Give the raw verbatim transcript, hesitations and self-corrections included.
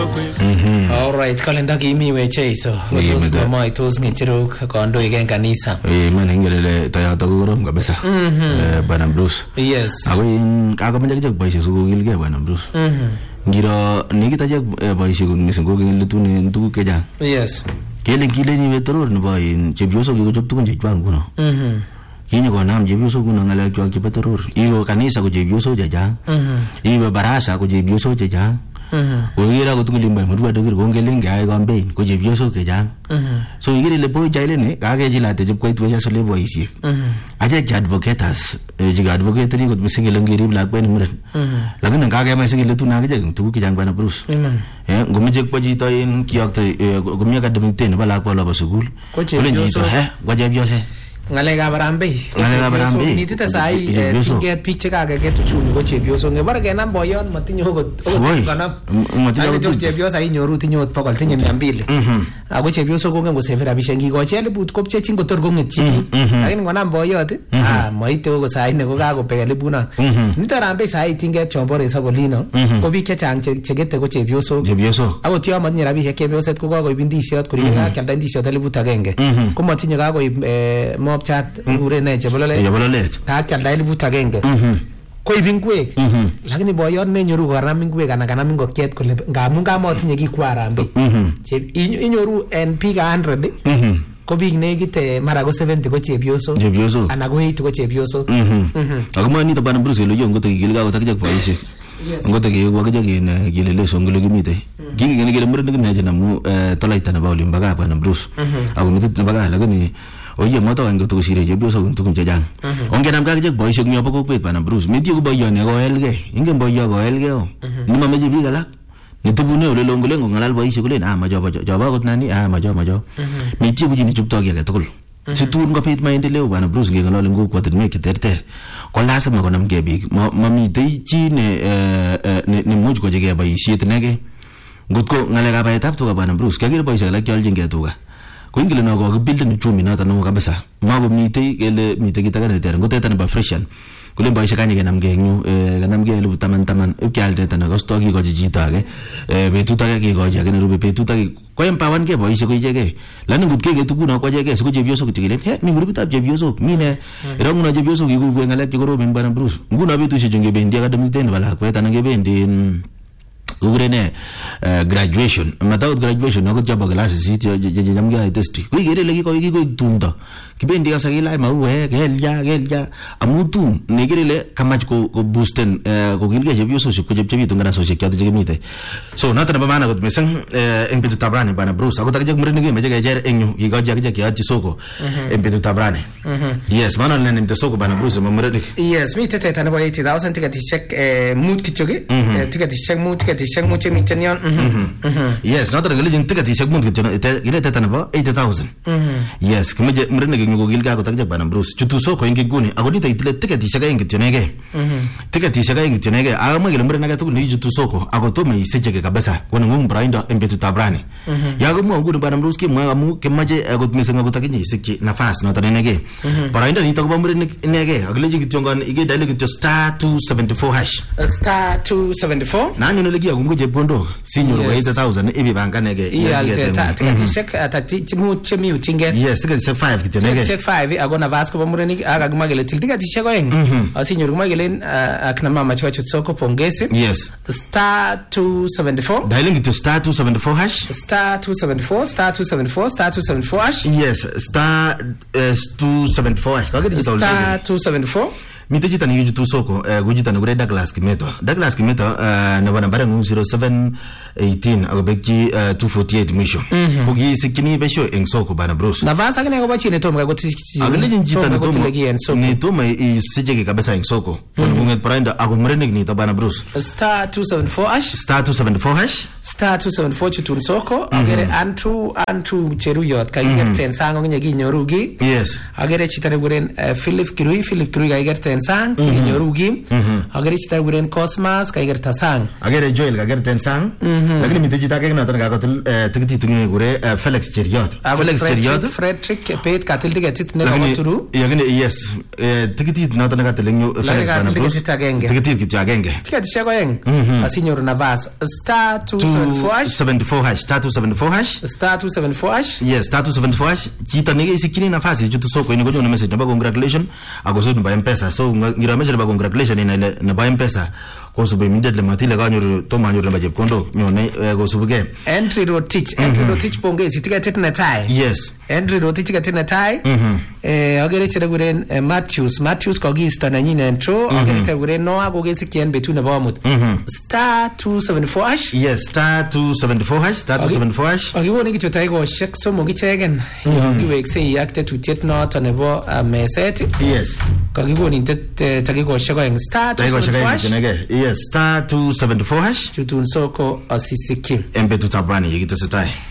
All right, kalenda kimi weche iso. Ngotos mama itos ngichiro kondo igen kanisa. Eh man ingele tayata gorom kabisa. Eh Bwana Bruce. Yes. Awin kakamenya kijak boishe sukugilge Bwana Bruce. Mhm. Ngiro nikitaje boishe mising ko ngilituni tuguk keja. Yes. Kele kile ni vetoror ni boy chepyoso kikochop tugun chechwang kuno. Mhm. Kinyo konam chepyoso kuno ngalek chwak chebo toror. Iwe kanisa ko chepyoso chechang. Mhm. Iwe barasa ko chepyoso chechang. Mhm. Ogira ko tunguli mba mudwa dogir gongelenge ay campaign ko chepyoso chechang. Mhm. So igire le boy chaile ne kakejilate chep koit weya sole boisiek. Mhm. Aje advocates e advocate ni ko misingile ngirib lakwen muren. Mhm. Lakini ngakema singile tuna keje tuguk chechang Bwana Bruce. Mhm. Eh ngomeje kwa chito in kiyokto gomia academic ten bala kwa lobo sukul. Kole nyito he kwa chepyoso. Ngalekab Harambee. Ngalekab Harambee. Nitite sai tinget piik chekakeket uchumi ko chepyoso ngebare kenam boyon matinye okot okot kanam. Matinye okot chepyoso inyoru tinye ot bokol tinye mia mbili. Ako chepyoso kongen kosave rabishek ngikochi eliput kopchechin kotor kong'etchi. Lakini ngonam boyot ah maite okot sai ne kokakopek elipuno. Nito Harambee sai tinget chombo Resa Kolino ko biik chechang chekete ko chepyoso. Chepyoso. Akot yo matinye rabishek chepyoset ko kakoib ndisiot kuri kakyalda ndisiot eliput agenge. Ko matinye kakoib chat ngure ne chebololet chebololet kakyalda eliput agenge koib ingwek lakini boyot nenyoru koram ingwek anan kanam ngokiet kole ngamun kamotinye kikwa Harambee inyoru en biik one hundred ko biik nekit mara ko seventy ko chepyoso chepyoso anan ko eighty ko chepyoso akoma nito Bwana Bruce lo yo ngoto kigilga ko takijak boisiek ngoto ke ko akijak in gilele songolo kimite kingene gele muren ngene namu tolaita na bawli mbaga Bwana Bruce ako mitit na baga lakini oye moto wangu to sire chepyoso tukun chechang ongenam kakijek boisiek nyobo kokwet Bwana Bruce miti ko boyoni ko elge ingen boyo ko elge o nima meje biik alak nitubune ole longole ngalal boisiek kulen ah majobo jobo kot nani ah majobo majobo miti bujini chupto age tugul situn ngopit maendeleo Bwana Bruce ngengalal ngokwatinwek cheterter ko lazima konamge biik mamitei chi ne ne much kojege boisiet nege ngotko ngalekab baetab tuga Bwana Bruce kakir boisiek alak kyoljinge tuga ko ingile no ko build ni uchumi noto no kabisa mabo mitei kele mitei kitagane ter ngoteta ne ba freshen kule boisiek kanye kenamge nyu kanamge elfu taman taman ukyalde tana ko stock ko chito age betut age kikoji age ne rube betut age ko empower ke boisiek ko ichege lani ngutke ke tukuno ko ichege siko chepyoso kutigile he mi grupitab chepyoso mine era nguno chepyoso kikuwe ngalek chekoromen Bwana Bruce nguno betusiek ngebendi academic ten bala kwet anan ngebendi ugurene graduation matao graduation akot chabo class sit je jamge ay test wi gere legi ko igi ko tumdo kibendi ka sagila mauwe gelja gelja amutum ne gere le kamach ko boosten ko gilge je bioso ko je bitu ngana so shekya je gemite so nata na bana ko mesen en bitu tabrani Bwana Bruce akot je mure ngi meje ge enyu gi ga je ge ya soko en bitu tabrani yes mana ne ne soko Bwana Bruce mamure yes mi tete tan boy eighty thousand ticket check mood kichoge ticket check mood ticket check mood mitenion yes nata ngi ticket check mood kichoge gire tete na eighty thousand yes kumeje mure ngi ngo gilga ko takje Bwana Bruce chutu soko ingi guni agodita itile ticket check ingi tionege ticket check ingi tionege amwe gile mure naga tu ni chutu soko agoto me isechege kabisa wona ngum braindo embetu tabrani yago mo nguni Bwana Bruce kimwa amu kemaje agot misenga kutakinye isikki nafas nata nege braindo ni to ko mure nege agleji kitiongon ige dale kitio star two seventy-four hash star two seventy-four nanyo ne legi agungo je bondo sinyo eighty thousand ibi banga nege iya ticket check atati timu chemi utinge yes ticket check five kitionege check five agona Vasco bamureni agagumagele tiltiga tishego eng asinyo rumagele akna mama chwa chutsoko pongezi yes star two seventy-four dialing to star two seventy-four hash star two seventy-four star two seventy-four star two seventy-four hash yes star uh, two seventy-four hash kagedi to star two seventy-four mitejita ni yuju soko gujita ngure Douglas Kimeto Douglas Kimeto na bana bara ngu zero seven eighteen agobeki two forty-eight misho kugi sikini besho eng soko Bwana Bruce na vasa kene ko bachine to mga goti agele njita ni to ni to mai isijege kabisa eng soko ngunget prainda agumrene ni to Bwana Bruce star two seventy-four hash star two seventy-four hash star two seventy-four chutun soko agere antu antu cheruyot ka igerten sango nge ginyorugi yes agere chitane guren Philip Kirui Philip Kirui ga igerten sang inyoru kim agere chito kiguren Cosmas kaigerta sang agere Joel kagerten sang lakini mite chito age noton kakotil tikitit ngure Felix Cheriot Felix Cheriot Frederick Pet katil tikitit ne koturu yakini yes tikitit noton nekatil nyu Felix bana bros tikitit kityo agenge tikitishek oeng asinyoru nafas star two seventy-four hash star two seventy-four hash star two seventy-four hash yes star two seventy-four hash chito negesikini nafasi chutu soko ini konyone message nebo congratulation akosud nebo M-Pesa so ngira message nebo congratulation ina ile nebo M-Pesa kosubi immediately matile kanyoru to manyoru nebo chepkondok nyone kosubuge entry rotich entry rotich pongezi tiketit netai yes entry rotich tiketit netai eh agere chere guren Matthews Matthews kogisto nanyin intro agere guren Noah kogesikyen betu nebo amut star two seventy-four hash yes star two seventy-four hash star two seventy-four hash agibone kityo taiko shek somok ichegen yo giwekse yakte tutiet noton nebo meset yes kagibone tet taiko shek oeng star two seventy-four hash yes star two seventy-four hash chutun soko asisiki embe tutabani yigitesetai